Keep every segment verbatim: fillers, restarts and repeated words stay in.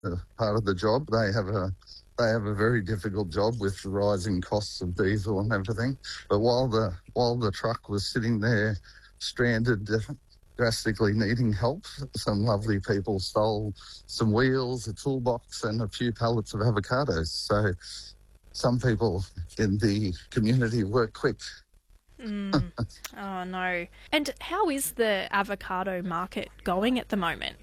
uh, part of the job. They have a they have a very difficult job with the rising costs of diesel and everything. But while the while the truck was sitting there stranded, drastically needing help, some lovely people stole some wheels, a toolbox, and a few pallets of avocados. So some people in the community work quick. Mm. Oh, no. And how is the avocado market going at the moment?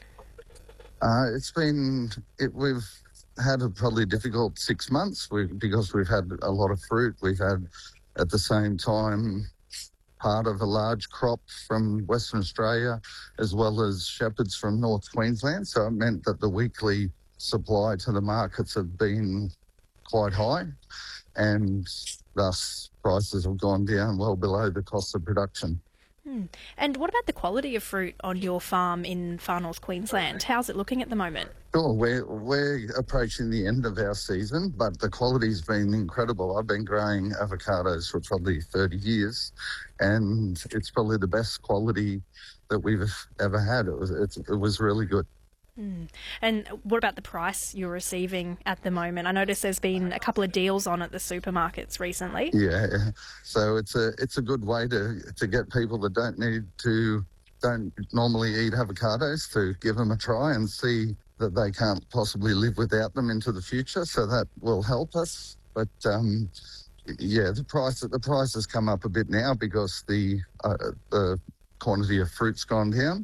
Uh, it's been, it, we've had a probably difficult six months we, because we've had a lot of fruit. We've had, at the same time, part of a large crop from Western Australia, as well as shepherds from North Queensland. So it meant that the weekly supply to the markets have been quite high, and thus prices have gone down well below the cost of production. Hmm. And what about the quality of fruit on your farm in Far North Queensland? How's it looking at the moment? Sure, we're, we're approaching the end of our season, but the quality's been incredible. I've been growing avocados for probably thirty years, and it's probably the best quality that we've ever had. It was, it's, it was really good. Mm. And what about the price you're receiving at the moment? I noticed there's been a couple of deals on at the supermarkets recently. Yeah, so it's a it's a good way to to get people that don't need to don't normally eat avocados to give them a try and see that they can't possibly live without them into the future. So that will help us. But um, yeah, the price the price has come up a bit now because the uh, the quantity of fruit's gone down.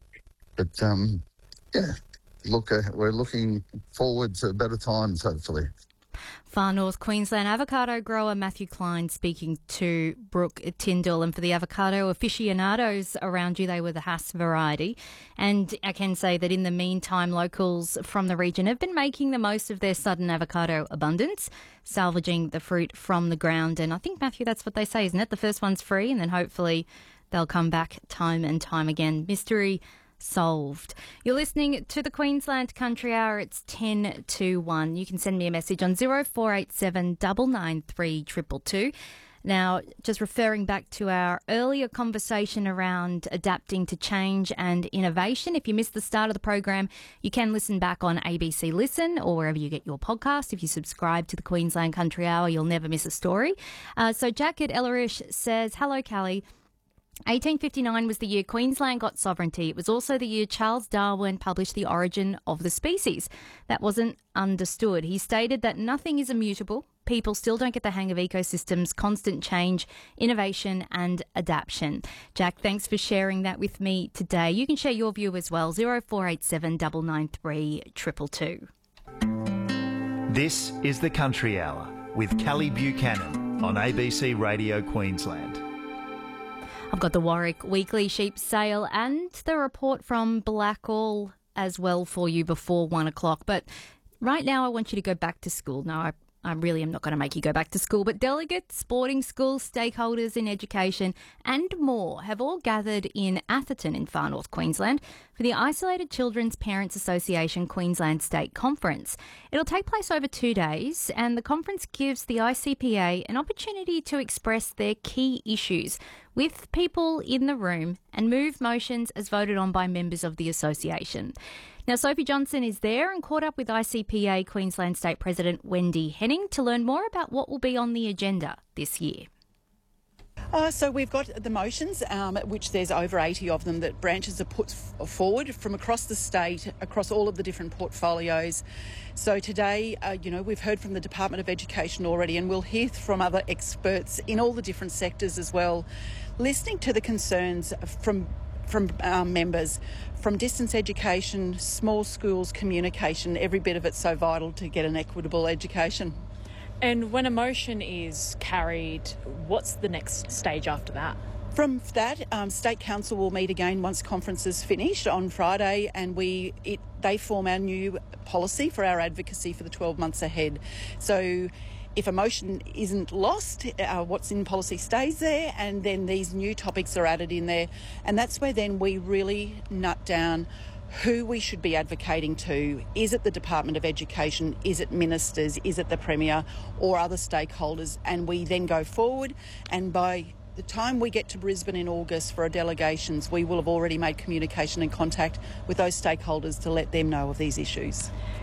But um, yeah, look, uh, we're looking forward to better times, hopefully. Far North Queensland avocado grower Matthew Klein speaking to Brooke Tyndall. And for the avocado aficionados around you, they were the Hass variety. And I can say that in the meantime, locals from the region have been making the most of their sudden avocado abundance, salvaging the fruit from the ground. And I think, Matthew, that's what they say, isn't it? The first one's free, and then hopefully they'll come back time and time again. Mystery solved. You're listening to the Queensland Country Hour. It's ten to one. You can send me a message on zero four eight seven nine nine three two two two. Now, just referring back to our earlier conversation around adapting to change and innovation, if you missed the start of the program, you can listen back on A B C Listen or wherever you get your podcast. If you subscribe to the Queensland Country Hour, you'll never miss a story. Uh, so Jack at Ellerish says, hello, Callie. eighteen fifty-nine was the year Queensland got sovereignty. It was also the year Charles Darwin published The Origin of the Species. That wasn't understood. He stated that nothing is immutable. People still don't get the hang of ecosystems, constant change, innovation and adaptation. Jack, thanks for sharing that with me today. You can share your view as well, zero four eight seven nine nine three two two two. This is the Country Hour with Callie Buchanan on A B C Radio Queensland. I've got the Warwick Weekly Sheep Sale and the report from Blackall as well for you before one o'clock. But right now I want you to go back to school. No, I, I really am not going to make you go back to school, but delegates, sporting schools, stakeholders in education and more have all gathered in Atherton in Far North Queensland for the Isolated Children's Parents Association Queensland State Conference. It'll take place over two days, and the conference gives the I C P A an opportunity to express their key issues with people in the room and move motions as voted on by members of the association. Now, Sophie Johnson is there and caught up with I C P A Queensland State President Wendy Henning to learn more about what will be on the agenda this year. Uh, so we've got the motions, um, which there's over eighty of them, that branches are put f- forward from across the state, across all of the different portfolios. So today, uh, you know, we've heard from the Department of Education already, and we'll hear from other experts in all the different sectors as well, listening to the concerns from from um, members, from distance education, small schools, communication, every bit of it's so vital to get an equitable education. And when a motion is carried, what's the next stage after that? From that, um, State Council will meet again once conference is finished on Friday, and we it, they form our new policy for our advocacy for the twelve months ahead. So if a motion isn't lost, uh, what's in policy stays there, and then these new topics are added in there. And that's where then we really nut down who we should be advocating to. Is it the Department of Education? Is it ministers? Is it the Premier or other stakeholders? And we then go forward, and by the time we get to Brisbane in August for our delegations, we will have already made communication and contact with those stakeholders to let them know of these issues.